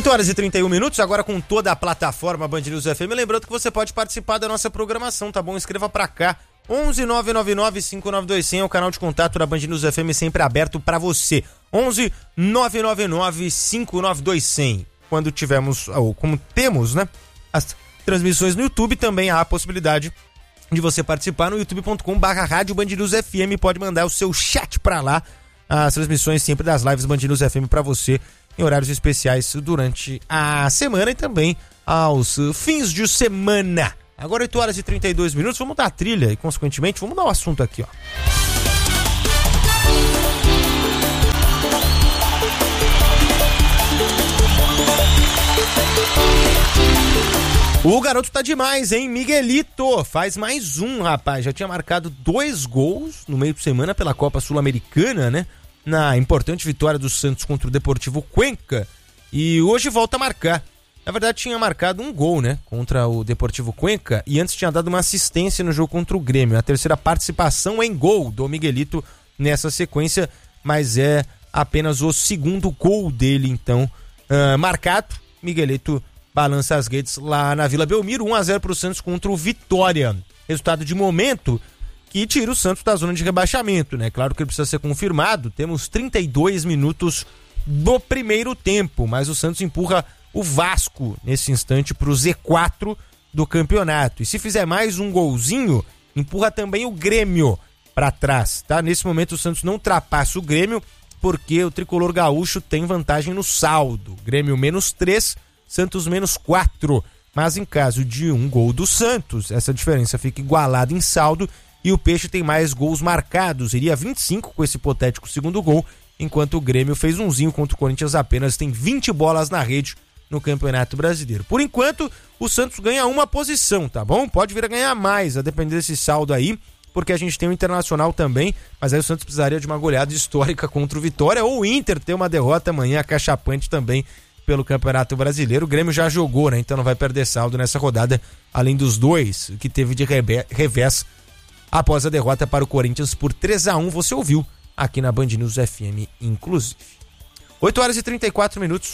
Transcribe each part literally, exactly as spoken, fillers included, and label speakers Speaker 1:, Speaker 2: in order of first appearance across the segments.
Speaker 1: oito horas e trinta e um minutos, agora com toda a plataforma Band News F M. Lembrando que você pode participar da nossa programação, tá bom? Escreva pra cá. onze nove nove nove cinco nove dois zero zero é o canal de contato da Band News F M, sempre aberto pra você. onze nove nove nove cinco nove dois zero zero. Quando tivermos, ou como temos, né, as transmissões no YouTube, também há a possibilidade de você participar no youtube ponto com barra rádio Band News F M. Pode mandar o seu chat pra lá. As transmissões sempre das lives Band News F M pra você em horários especiais durante a semana e também aos fins de semana. Agora oito horas e trinta e dois minutos, vamos dar a trilha e, consequentemente, vamos dar o assunto aqui, ó. O garoto tá demais, hein? Miguelito faz mais um, rapaz. Já tinha marcado dois gols no meio de semana pela Copa Sul-Americana, né? Na importante vitória do Santos contra o Deportivo Cuenca. E hoje volta a marcar. Na verdade, tinha marcado um gol, né? Contra o Deportivo Cuenca. E antes tinha dado uma assistência no jogo contra o Grêmio. A terceira participação em gol do Miguelito nessa sequência. Mas é apenas o segundo gol dele, então, uh, marcado. Miguelito balança as redes lá na Vila Belmiro. um a zero para o Santos contra o Vitória. Resultado de momento que tira o Santos da zona de rebaixamento, né? Claro que ele precisa ser confirmado. Temos trinta e dois minutos do primeiro tempo, mas o Santos empurra o Vasco nesse instante para o Z quatro do campeonato. E se fizer mais um golzinho, empurra também o Grêmio para trás, tá? Nesse momento o Santos não ultrapassa o Grêmio porque o tricolor gaúcho tem vantagem no saldo. Grêmio menos três, Santos menos quatro. Mas em caso de um gol do Santos, essa diferença fica igualada em saldo e o Peixe tem mais gols marcados. Iria vinte e cinco com esse hipotético segundo gol, enquanto o Grêmio fez umzinho contra o Corinthians, apenas tem vinte bolas na rede no Campeonato Brasileiro. Por enquanto, o Santos ganha uma posição, tá bom? Pode vir a ganhar mais, a depender desse saldo aí, porque a gente tem o Internacional também, mas aí o Santos precisaria de uma goleada histórica contra o Vitória, ou o Inter ter uma derrota amanhã acachapante também pelo Campeonato Brasileiro. O Grêmio já jogou, né? Então não vai perder saldo nessa rodada, além dos dois que teve de revés após a derrota para o Corinthians por três a um. Você ouviu aqui na Band News F M, inclusive. oito horas e trinta e quatro minutos.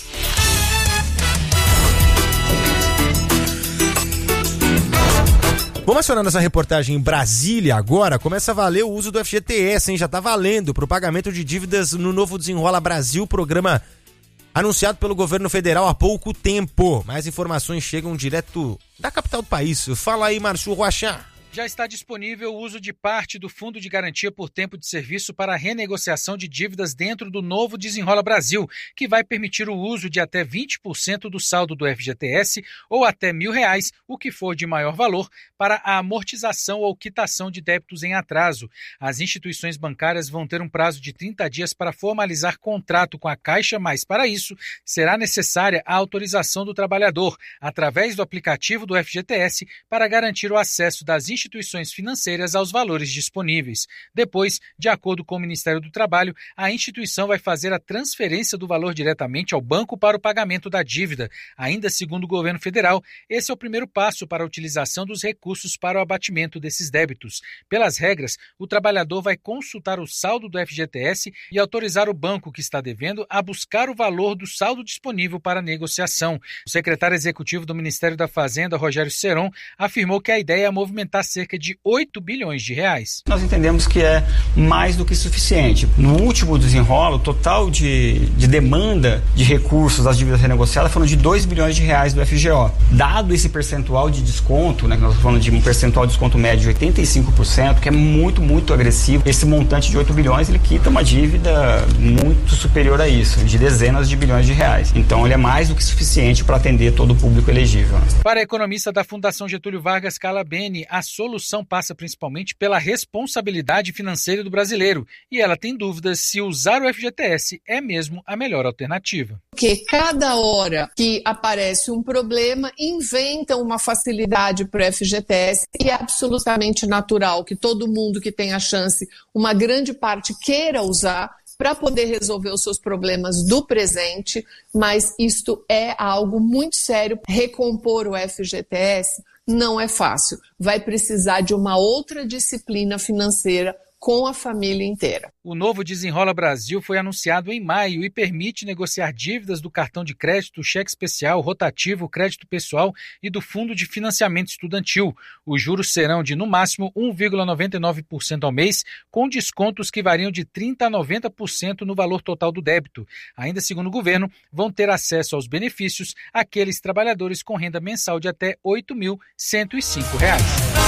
Speaker 1: Vamos acionando essa reportagem em Brasília agora. Começa a valer o uso do F G T S, hein? Já tá valendo para o pagamento de dívidas no novo Desenrola Brasil, programa anunciado pelo governo federal há pouco tempo. Mais informações chegam direto da capital do país. Fala aí, Márcio Rocha.
Speaker 2: Já está disponível o uso de parte do Fundo de Garantia por Tempo de Serviço para a renegociação de dívidas dentro do novo Desenrola Brasil, que vai permitir o uso de até vinte por cento do saldo do F G T S ou até mil reais, o que for de maior valor, para a amortização ou quitação de débitos em atraso. As instituições bancárias vão ter um prazo de trinta dias para formalizar contrato com a Caixa, mas para isso será necessária a autorização do trabalhador, através do aplicativo do F G T S, para garantir o acesso das instituições instituições financeiras aos valores disponíveis. Depois, de acordo com o Ministério do Trabalho, a instituição vai fazer a transferência do valor diretamente ao banco para o pagamento da dívida. Ainda segundo o governo federal, esse é o primeiro passo para a utilização dos recursos para o abatimento desses débitos. Pelas regras, o trabalhador vai consultar o saldo do F G T S e autorizar o banco que está devendo a buscar o valor do saldo disponível para negociação. O secretário executivo do Ministério da Fazenda, Rogério Seron, afirmou que a ideia é movimentar cerca de oito bilhões de reais.
Speaker 3: Nós entendemos que é mais do que suficiente. No último desenrolo, o total de, de demanda de recursos das dívidas renegociadas foram de dois bilhões de reais do F G O. Dado esse percentual de desconto, né, que nós estamos falando de um percentual de desconto médio de oitenta e cinco por cento, que é muito, muito agressivo, esse montante de oito bilhões, ele quita uma dívida muito superior a isso, de dezenas de bilhões de reais. Então ele é mais do que suficiente para atender todo o público elegível.
Speaker 2: Para a economista da Fundação Getúlio Vargas, Carla Beni, a solução passa principalmente pela responsabilidade financeira do brasileiro e ela tem dúvidas se usar o F G T S é mesmo a melhor alternativa.
Speaker 4: Porque cada hora que aparece um problema, inventam uma facilidade para o F G T S e é absolutamente natural que todo mundo que tem a chance, uma grande parte queira usar para poder resolver os seus problemas do presente, mas isto é algo muito sério. Recompor o F G T S não é fácil, vai precisar de uma outra disciplina financeira com a família inteira.
Speaker 2: O novo Desenrola Brasil foi anunciado em maio e permite negociar dívidas do cartão de crédito, cheque especial, rotativo, crédito pessoal e do Fundo de Financiamento Estudantil. Os juros serão de, no máximo, um vírgula noventa e nove por cento ao mês, com descontos que variam de trinta por cento a noventa por cento no valor total do débito. Ainda segundo o governo, vão ter acesso aos benefícios aqueles trabalhadores com renda mensal de até oito mil cento e cinco reais.